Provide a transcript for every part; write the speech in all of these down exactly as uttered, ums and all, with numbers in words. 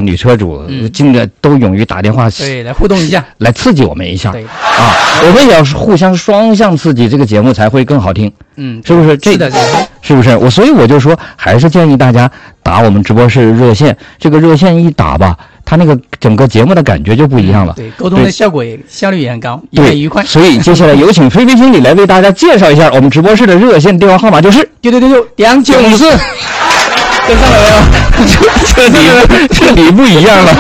女车主，今个都勇于打电话， 对，来互动一下， 来刺激我们一下。 对啊，我们也要互相双向刺激，这个节目才会更好听。 嗯， 是不是？这是的， 是不是？我所以我就说，还是建议大家打我们直播室热线。这个热线一打吧，它那个整个节目的感觉就不一样了。 对，沟通的效果也效率也很高，也很愉快。 所以接下来有请菲菲经理来为大家介绍一下我们直播室的热线电话号码，就是九九九九两九五四。跟上了没有？ 这里这里不一样了。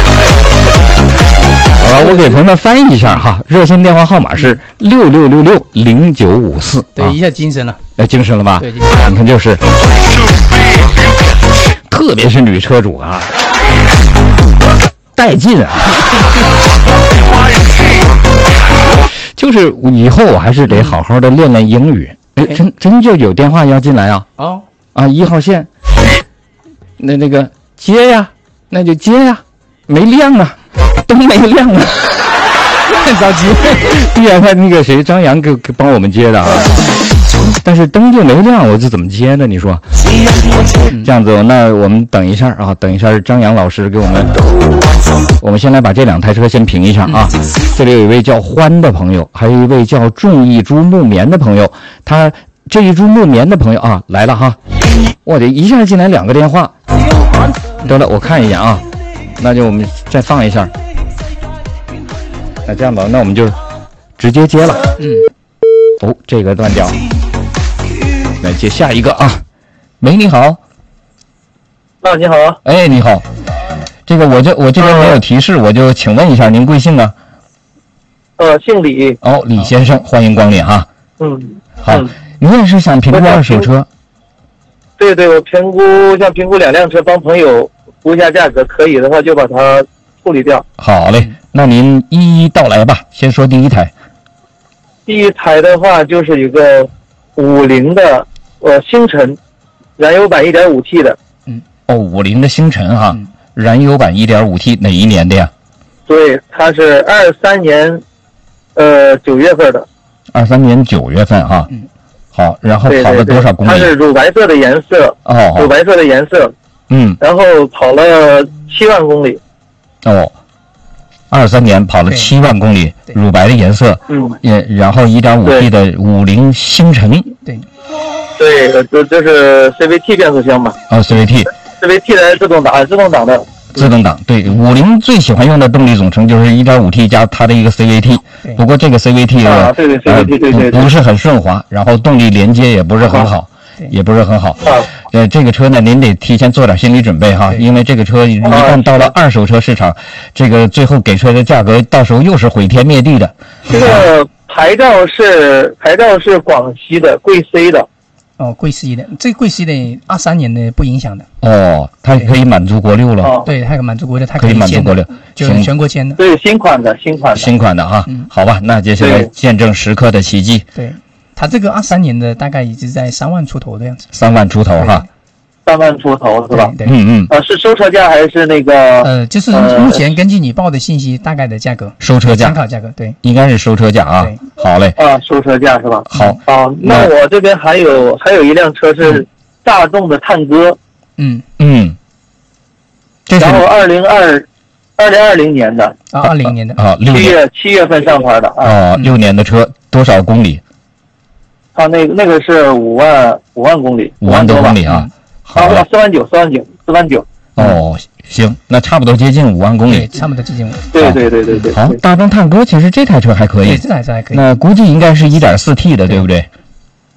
好了，我给朋友们翻译一下哈，热线电话号码是六六六六零九五四。 对，一下精神了。 哎，精神了吧？ 对， 你看就是，特别是女车主啊，带劲啊！就是以后我还是得好好的练练英语。哎，真真就有电话要进来啊！ 哦， 啊，一号线，那那个接呀，那就接呀，没亮啊，都没亮啊， 很着急。 对呀，他那个谁张扬给给帮我们接的啊，但是灯就没亮，我这怎么接呢？你说？这样子，那我们等一下啊，等一下张扬老师给我们，我们先来把这两台车先评一下啊。这里有一位叫欢的朋友，还有一位叫种一株木棉的朋友，他这一株木棉的朋友啊来了哈，我得一下进来两个电话。得了，我看一眼啊，那就我们再放一下。那这样吧，那我们就直接接了。 嗯。 哦，这个断掉。来接下一个啊。喂，你好。 啊，你好。 哎，你好。这个我这我这边没有提示，我就请问一下，您贵姓啊？ 呃，姓李。 哦，李先生，欢迎光临啊。 嗯。 好，嗯、您也是想评估二手车？ 对对，我评估想评估两辆车，帮朋友估一下价格，可以的话就把它处理掉。 好嘞，那您一一道来吧。先说第一台。 第一台的话就是一个五菱的呃星辰，燃油版 一点五 T 的。 嗯。哦，五菱的星辰哈，嗯、燃油版 一点五 T， 哪一年的呀？ 对，它是二三年，呃九月份的。 二三年九月份哈。嗯。好，然后跑了多少公里？ 对对对，它是乳白色的颜色。 哦。 乳白色的颜色。 嗯。 然后跑了七万公里。 哦。二三年跑了七万公里，乳白的颜色， 嗯， 也然后 一点五 T 的五菱星辰， 对， 对，这这是 C V T 变速箱嘛？ 哦 ，C V T，C V T 的自动挡，自动挡的， 自动挡，对，五菱最喜欢用的动力总成就是 一点五 T 加它的一个 C V T， 不过这个 C V T 啊，对对 C V T 对对不是很顺滑，然后动力连接也不是很好。也不是很好，呃，这个车呢，您得提前做点心理准备哈，因为这个车一旦到了二手车市场，这个最后给出来的价格，到时候又是毁天灭地的。 这个牌照是牌照是广西的贵 C 的， 哦，贵 C 的，这贵 C 的二三年的不影响的。 哦，它可以满足国六了。 哦、 对，它可以满足国六，它可以满足国六， 就是全国签的。 对，新款的，新款的， 新款的哈。嗯，好吧，那接下来见证时刻的奇迹。 对。它这个二三年的大概也是在三万出头的样子， 三万出头哈， 三万出头是吧？ 对， 嗯嗯。 呃，是收车价还是那个？ 呃，就是目前根据你报的信息，大概的价格， 收车价， 参考价格，对， 应该是收车价啊。 对， 好嘞。 啊，收车价是吧？ 好啊，那我这边还有还有一辆车是大众的探歌， 嗯嗯， 然后二零二二零二零年的啊，二零年的啊， 七月七月份上牌的啊， 哦，六年的车，多少公里？ 它那个那个是五万五万公里， 五万多公里啊， 好，四万九，四万九，四万九。 哦，行，那差不多接近五万公里， 差不多接近五。 对对对对对。 好，大众探歌其实这台车还可以， 这台车还可以。 那估计应该是 一点四 T 的，对不对？ 对 ，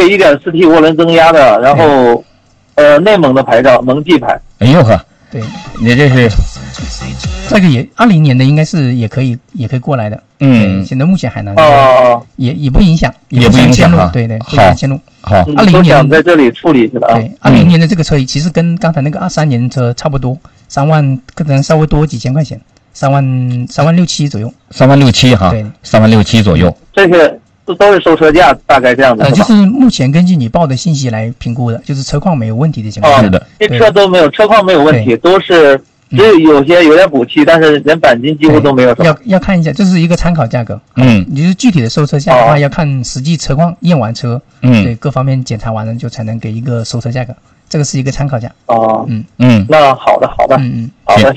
一点四 T 涡轮增压的，然后呃内蒙的牌照，蒙 G 牌。 哎呦呵， 对， 你这是。 这个也二零年的应该是也可以也可以过来的， 嗯， 现在目前海南哦， 也也不影响， 也不影响啊， 对对， 好， 线路好， 二零年在这里处理去了啊， 对，二零年的这个车其实跟刚才那个二三年车差不多，三万可能稍微多几千块钱，三万三万六七左右， 三万六七哈， 对， 三万六七左右， 这些都是收车价，大概这样的， 呃，就是目前根据你报的信息来评估的，就是车况没有问题的情况下， 是的， 这车都没有车况没有问题，都是。只有有些有点补漆，但是连钣金几乎都没有。 要要看一下，这是一个参考价格。 嗯， 你就是具体的收车价的话，要看实际车况验完车， 嗯， 对各方面检查完了，就才能给一个收车价格。这个是一个参考价。 哦， 嗯嗯， 那好的好的， 嗯嗯， 好的。